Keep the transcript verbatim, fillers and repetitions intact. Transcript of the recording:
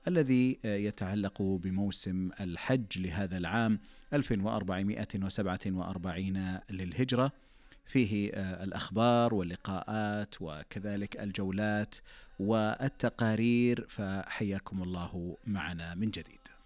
الذي يتعلق بموسم الحج لهذا العام ألف وأربعمائة وسبعة وأربعين للهجرة، فيه الأخبار واللقاءات وكذلك الجولات والتقارير، فحياكم الله معنا من جديد.